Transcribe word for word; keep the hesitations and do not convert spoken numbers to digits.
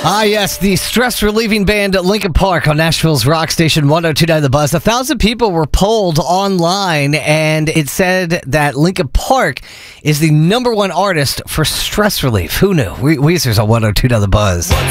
Ah, yes, the stress-relieving band Linkin Park on Nashville's rock station one oh two point nine The Buzz. A thousand people were polled online, and it said that Linkin Park is the number one artist for stress relief. Who knew? We- Weezer's on one oh two point nine The Buzz.